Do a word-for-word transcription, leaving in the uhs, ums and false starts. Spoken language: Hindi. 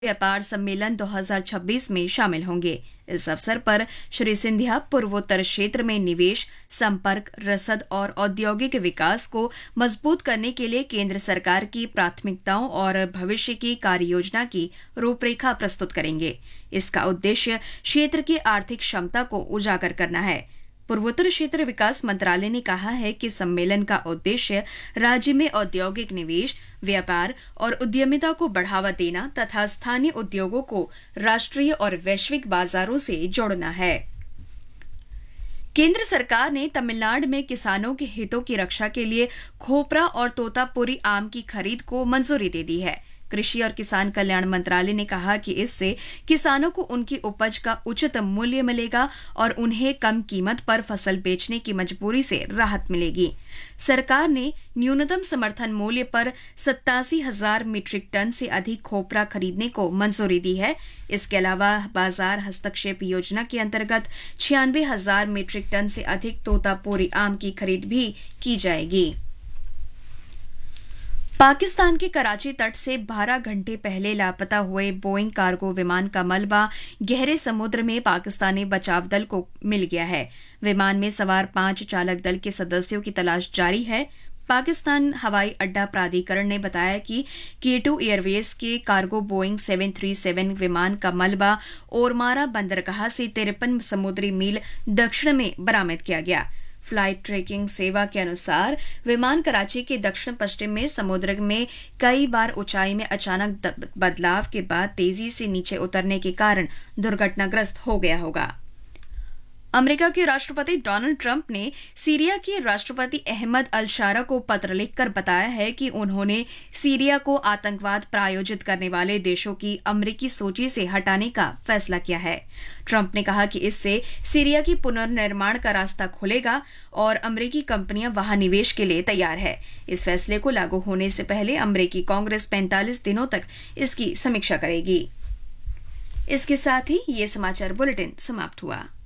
व्यापार सम्मेलन दो हज़ार छब्बीस में शामिल होंगे। इस अवसर पर श्री सिंधिया पूर्वोत्तर क्षेत्र में निवेश, संपर्क, रसद और औद्योगिक विकास को मजबूत करने के लिए केंद्र सरकार की प्राथमिकताओं और भविष्य की कार्ययोजना की रूपरेखा प्रस्तुत करेंगे। इसका उद्देश्य क्षेत्र की आर्थिक क्षमता को उजागर करना है। पूर्वोत्तर क्षेत्र विकास मंत्रालय ने कहा है कि सम्मेलन का उद्देश्य राज्य में औद्योगिक निवेश, व्यापार और उद्यमिता को बढ़ावा देना तथा स्थानीय उद्योगों को राष्ट्रीय और वैश्विक बाजारों से जोड़ना है। केंद्र सरकार ने तमिलनाडु में किसानों के हितों की रक्षा के लिए खोपरा और तोतापुरी आम की खरीद को मंजूरी दे दी है। कृषि और किसान कल्याण मंत्रालय ने कहा कि इससे किसानों को उनकी उपज का उचित मूल्य मिलेगा और उन्हें कम कीमत पर फसल बेचने की मजबूरी से राहत मिलेगी। सरकार ने न्यूनतम समर्थन मूल्य पर सत्तासी हजार मीट्रिक टन से अधिक खोपरा खरीदने को मंजूरी दी है। इसके अलावा बाजार हस्तक्षेप योजना के अंतर्गत छियानवे हजार मीट्रिक टन से अधिक तोतापुरी आम की खरीद भी की जाएगी। पाकिस्तान के कराची तट से बारह घंटे पहले लापता हुए बोइंग कार्गो विमान का मलबा गहरे समुद्र में पाकिस्तानी बचाव दल को मिल गया है। विमान में सवार पांच चालक दल के सदस्यों की तलाश जारी है। पाकिस्तान हवाई अड्डा प्राधिकरण ने बताया कि के टू एयरवेज के कार्गो बोइंग सात सौ सैंतीस विमान का मलबा ओरमारा बंदरगाह से तिरपन समुद्री मील दक्षिण में बरामद किया गया। फ्लाइट ट्रैकिंग सेवा के अनुसार विमान कराची के दक्षिण पश्चिम में समुद्र में कई बार ऊंचाई में अचानक बदलाव के बाद तेजी से नीचे उतरने के कारण दुर्घटनाग्रस्त हो गया होगा। अमेरिका के राष्ट्रपति डोनाल्ड ट्रंप ने सीरिया के राष्ट्रपति अहमद अल-शारा को पत्र लिखकर बताया है कि उन्होंने सीरिया को आतंकवाद प्रायोजित करने वाले देशों की अमेरिकी सूची से हटाने का फैसला किया है। ट्रंप ने कहा कि इससे सीरिया की पुनर्निर्माण का रास्ता खुलेगा और अमेरिकी कंपनियां वहां निवेश के लिए तैयार है। इस फैसले को लागू होने से पहले अमेरिकी कांग्रेस पैंतालीस दिनों तक इसकी समीक्षा करेगी। इसके साथ ही ये समाचार बुलेटिन समाप्त हुआ।